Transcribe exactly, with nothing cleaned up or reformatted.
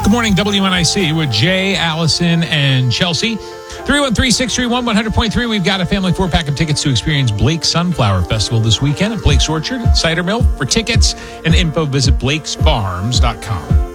Good morning, W N I C with Jay, Allison, and Chelsea. three one three, six three one, one hundred point three. We've got a family four-pack of tickets to experience Blake's Sunflower Festival this weekend at Blake's Orchard, Cider Mill. For tickets and info, visit blakes farms dot com.